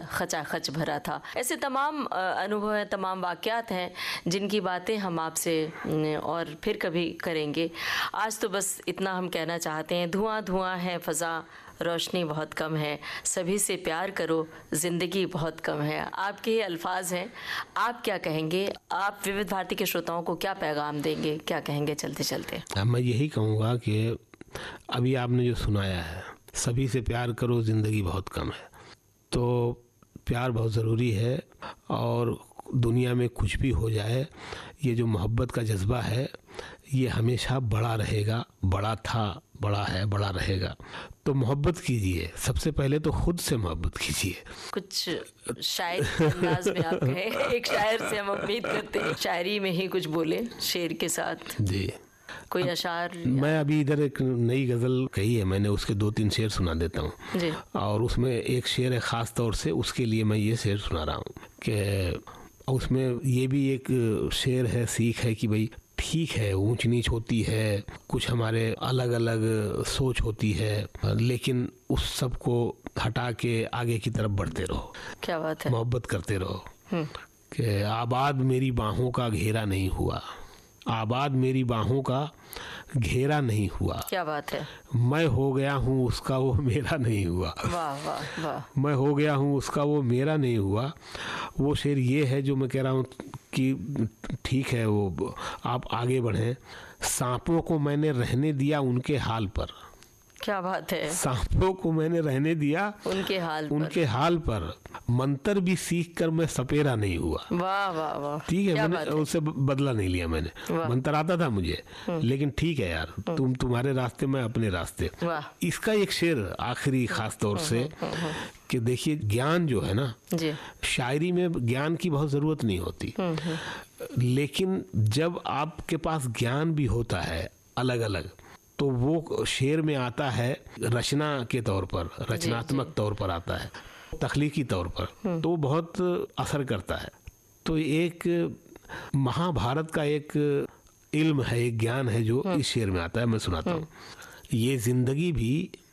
खचाखच भरा था। ऐसे तमाम अनुभव हैं, तमाम वाक़यात हैं जिनकी बातें हम आपसे और फिर कभी करेंगे। आज तो बस इतना हम कहना चाहते हैं, धुआं धुआं है फ़ज़ा, रोशनी बहुत कम है, सभी से प्यार करो, ज़िंदगी बहुत कम है। आपके ये अल्फाज हैं, आप क्या कहेंगे? आप विविध भारती के श्रोताओं को क्या पैगाम देंगे, क्या कहेंगे चलते चलते? मैं यही कहूँगा कि अभी आपने जो सुनाया है, सभी से प्यार करो, ज़िंदगी बहुत कम है, तो प्यार बहुत ज़रूरी है। और दुनिया में कुछ भी हो जाए, ये जो मोहब्बत का जज्बा है ये हमेशा बड़ा रहेगा, बड़ा था, बड़ा है, बड़ा रहेगा। तो मोहब्बत कीजिए, सबसे पहले तो खुद से मोहब्बत कीजिए। कुछ शायर के अंदाज में आप कहें, एक शायर से हम उम्मीद करते हैं शायरी में ही कुछ बोले शेर के साथ। जी, कोई अशार? मैं अभी इधर एक नई गज़ल कही है मैंने, उसके 2-3 शेर सुना देता हूँ जी। और उसमें एक शेर है ख़ास तौर से, उसके लिए मैं ये शेर सुना रहा हूँ कि उसमें ये भी एक शेर है, सीख है कि भाई ठीक है, ऊंच नीच होती है, कुछ हमारे अलग अलग सोच होती है, लेकिन उस सब को हटा के आगे की तरफ बढ़ते रहो। क्या बात है। मोहब्बत करते रहो कि आबाद मेरी बाहों का घेरा नहीं हुआ, आबाद मेरी बाहों का घेरा नहीं हुआ। क्या बात है। मैं हो गया हूँ उसका, वो मेरा नहीं हुआ। वाह वाह वाह। मैं हो गया हूँ उसका, वो मेरा नहीं हुआ। वो शेर ये है जो मैं कह रहा हूँ कि ठीक है, वो आप आगे बढ़ें। सांपों को मैंने रहने दिया उनके हाल पर। क्या बात है। सांपों को मैंने रहने दिया उनके हाल पर, मंत्र भी सीख कर मैं सपेरा नहीं हुआ। वाह वाह वाह। ठीक है, मैंने उससे बदला नहीं लिया। मैंने मंत्र आता था मुझे, लेकिन ठीक है यार, तुम तुम्हारे रास्ते, मैं अपने रास्ते। इसका एक शेर आखिरी खास तौर से कि देखिए, ज्ञान जो है ना जी, शायरी में ज्ञान की बहुत ज़रूरत नहीं होती, लेकिन जब आपके पास ज्ञान भी होता है अलग अलग, तो वो शेर में आता है रचना के तौर पर, रचनात्मक तौर पर आता है, तख्लीकी तौर पर, तो बहुत असर करता है। तो एक महाभारत का एक इल्म है, एक ज्ञान है जो इस शेर में आता है, मैं सुनाता हूँ। ये जिंदगी भी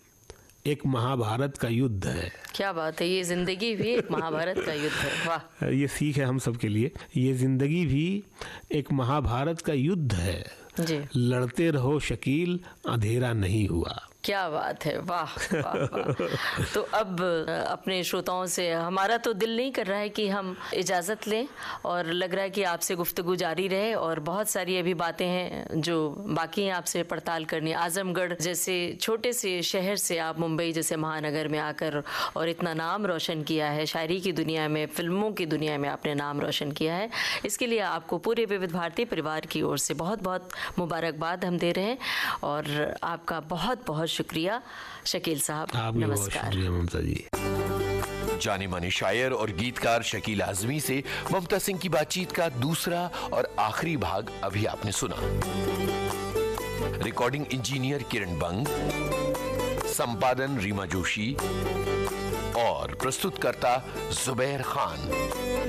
एक महाभारत का युद्ध है। क्या बात है, ये जिंदगी भी एक महाभारत का युद्ध है। वाह, ये सीख है हम सब के लिए। ये जिंदगी भी एक महाभारत का युद्ध है जी, लड़ते रहो शकील, अंधेरा नहीं हुआ। क्या बात है, वाह वाह वाह। तो अब अपने श्रोताओं से, हमारा तो दिल नहीं कर रहा है कि हम इजाज़त लें, और लग रहा है कि आपसे गुफ्तगू जारी रहे, और बहुत सारी अभी बातें हैं जो बाकी हैं आपसे पड़ताल करनी। आजमगढ़ जैसे छोटे से शहर से आप मुंबई जैसे महानगर में आकर और इतना नाम रोशन किया है, शायरी की दुनिया में, फिल्मों की दुनिया में आपने नाम रोशन किया है, इसके लिए आपको पूरे विविध भारती परिवार की ओर से बहुत बहुत मुबारकबाद हम दे रहे हैं, और आपका बहुत बहुत शुक्रिया शकील साहब। नमस्कार। ममता जी। जाने माने शायर और गीतकार शकील आज़मी से ममता सिंह की बातचीत का दूसरा और आखिरी भाग अभी आपने सुना। रिकॉर्डिंग इंजीनियर किरण बंग, संपादन रीमा जोशी और प्रस्तुतकर्ता जुबैर खान।